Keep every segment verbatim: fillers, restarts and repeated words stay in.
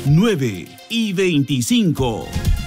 nueve y veinticinco.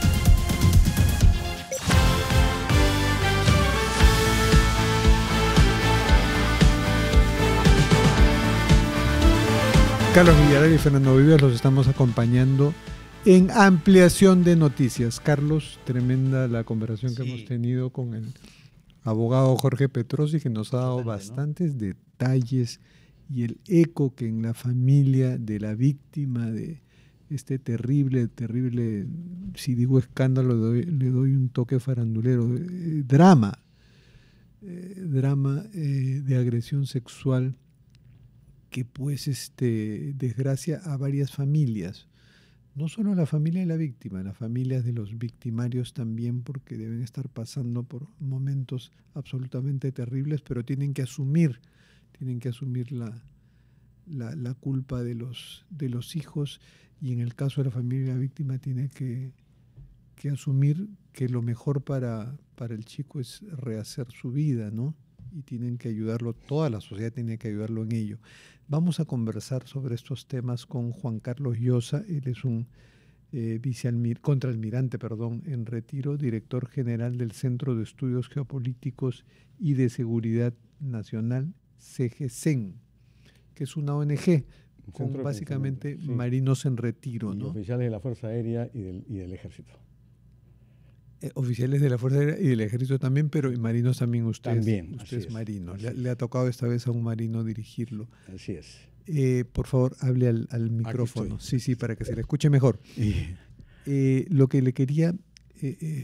Carlos Villaral y Fernando Vivas los estamos acompañando en Ampliación de Noticias. Carlos, tremenda la conversación sí. que hemos tenido con el abogado Jorge Petrosi, que nos ha dado bastantes ¿no? detalles y el eco que en la familia de la víctima de este terrible, terrible, si digo escándalo, le doy, le doy un toque farandulero, eh, drama, eh, drama eh, de agresión sexual que pues este, desgracia a varias familias, no solo la familia de la víctima, las familias de los victimarios también, porque deben estar pasando por momentos absolutamente terribles, pero tienen que asumir, tienen que asumir la, la, la culpa de los, de los hijos, y en el caso de la familia de la víctima tiene que, que asumir que lo mejor para, para el chico es rehacer su vida, ¿no? Y tienen que ayudarlo, toda la sociedad tiene que ayudarlo en ello. Vamos a conversar sobre estos temas con Juan Carlos Llosa. Él es un eh, vicealmir, contraalmirante perdón, en retiro, director general del Centro de Estudios Geopolíticos y de Seguridad Nacional, C G C E N, que es una O N G con básicamente sí. marinos en retiro, y ¿no? Oficiales de la Fuerza Aérea y del, y del Ejército. Eh, oficiales de la Fuerza Aérea y del Ejército también, pero y marinos también usted, también, usted es, es marino. Le, es. le ha tocado esta vez a un marino dirigirlo. Así es. Eh, por favor, hable al, al micrófono. Sí, sí, para que se le escuche mejor. Eh, lo que le quería eh, eh,